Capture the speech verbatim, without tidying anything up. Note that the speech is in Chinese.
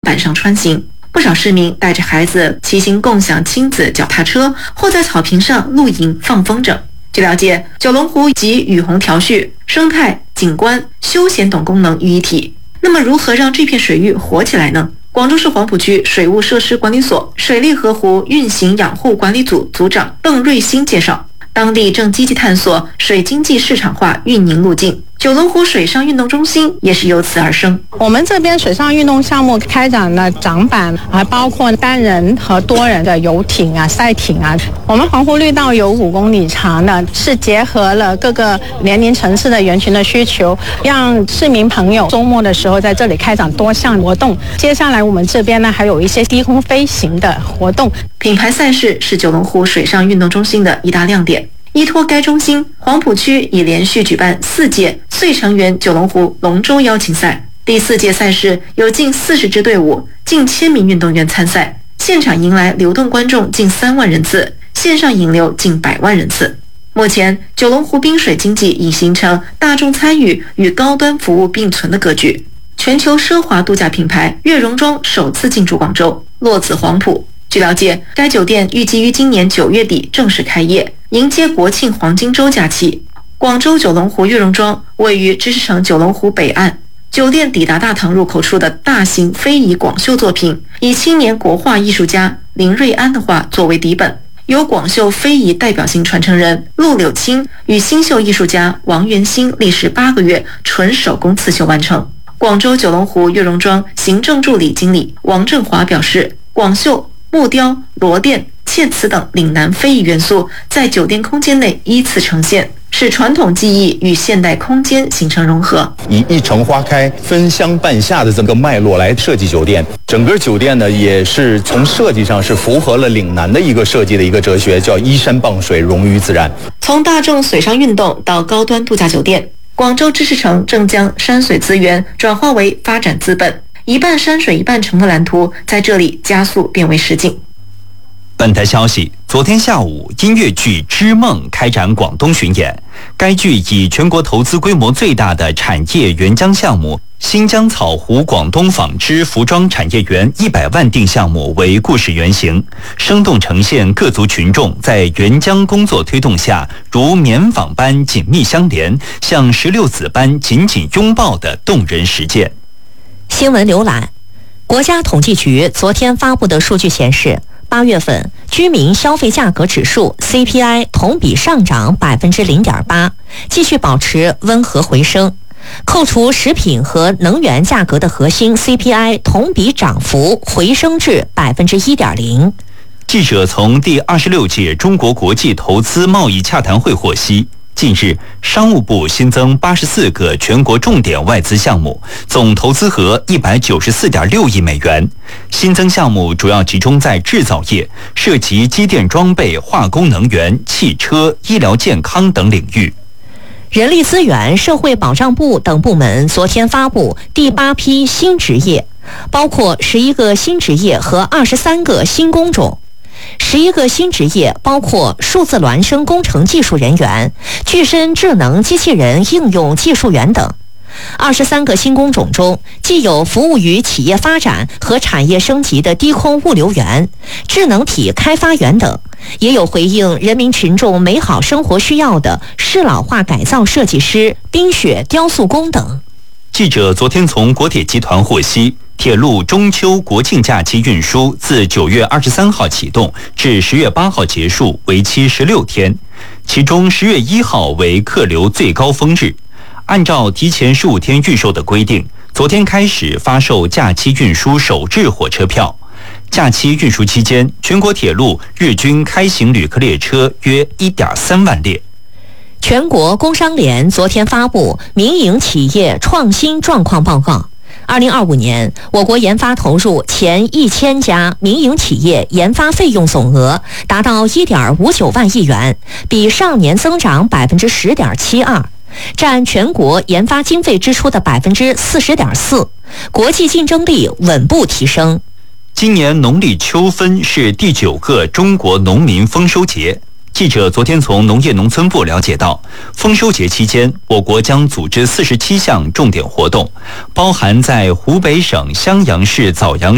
板上穿行。不少市民带着孩子骑行共享亲子脚踏车，或在草坪上露营放风筝。据了解，九龙湖集雨洪调蓄、生态、景观、休闲等功能于一体。那么如何让这片水域活起来呢？广州市黄埔区水务设施管理所水利河湖运行养护管理组组长邓瑞新介绍，当地正积极探索水经济市场化运营路径。九龙湖水上运动中心也是由此而生。 我们这边水上运动项目开展了桨板，还包括单人和多人的游艇啊、赛艇啊。我们黄湖绿道有五公里长的，是结合了各个年龄层次的人群的需求，让市民朋友周末的时候在这里开展多项活动。接下来我们这边呢还有一些低空飞行的活动。 品牌赛事是九龙湖水上运动中心的一大亮点。依托该中心，黄埔区已连续举办四届穗成园九龙湖龙舟邀请赛。第四届赛事有近四十支队伍、近千名运动员参赛，现场迎来流动观众近三万人次，线上引流近百万人次。目前，九龙湖滨水经济已形成大众参与与高端服务并存的格局。全球奢华度假品牌悦榕庄首次进驻广州，落子黄埔。据了解，该酒店预计于今年九月底正式开业，迎接国庆黄金周假期。广州九龙湖悦榕庄位于知识城九龙湖北岸，酒店抵达大堂入口处的大型非遗广绣作品，以青年国画艺术家林瑞安的画作为底本，由广绣非遗代表性传承人陆柳青与新绣艺术家王元兴历时八个月纯手工刺绣完成。广州九龙湖悦榕庄行政助理经理王振华表示，广绣、木雕、罗甸、嵌瓷等岭南非遗元素在酒店空间内依次呈现，使传统技艺与现代空间形成融合， 以一城花开、分乡半夏的这个脉络来设计酒店。整个酒店呢，也是从设计上是符合了岭南的一个设计的一个哲学，叫依山傍水，融于自然。 从大众水上运动到高端度假酒店，广州知识城正将山水资源转化为发展资本，一半山水一半城的蓝图在这里加速变为实境。 本台消息，昨天下午，音乐剧《织梦》开展广东巡演。该剧以全国投资规模最大的产业援疆项目新疆草湖广东纺织服装产业园一百万订项目为故事原型，生动呈现各族群众在援疆工作推动下，如棉纺般紧密相连，像石榴籽般紧紧拥抱的动人实践。 新闻浏览，国家统计局昨天发布的数据显示，八月份居民消费价格指数 C P I 同比上涨 百分之零点八， 继续保持温和回升。扣除食品和能源价格的核心 C P I 同比涨幅回升至 百分之一点零。 记者从第二十六届中国国际投资贸易洽谈会获悉，近日，商务部新增八十四个全国重点外资项目，总投资额一百九十四点六亿美元。新增项目主要集中在制造业，涉及机电装备、化工能源、汽车、医疗健康等领域。 人力资源社会保障部等部门昨天发布第八批新职业，包括十一个新职业和二十三个新工种。十一个新职业包括数字孪生工程技术人员、具身智能机器人应用技术员等。二十三个新工种中，既有服务于企业发展和产业升级的低空物流员、智能体开发员等，也有回应人民群众美好生活需要的适老化改造设计师、冰雪雕塑工等。 记者昨天从国铁集团获悉，铁路中秋国庆假期运输自九月二十三号启动至十月八号结束，为期十六天，其中十月一号为客流最高峰日。按照提前十五天预售的规定，昨天开始发售假期运输首日火车票。假期运输期间，全国铁路日均开行旅客列车约 一点三万列。 全国工商联昨天发布民营企业创新状况报告。二零二五年，我国研发投入前一千家民营企业研发费用总额达到 一点五九万亿元，比上年增长 百分之十点七二。占全国研发经费支出的 百分之四十点四， 国际竞争力稳步提升。 今年农历秋分是第九个中国农民丰收节。记者昨天从农业农村部了解到，丰收节期间，我国将组织四十七项重点活动，包含在湖北省襄阳市枣阳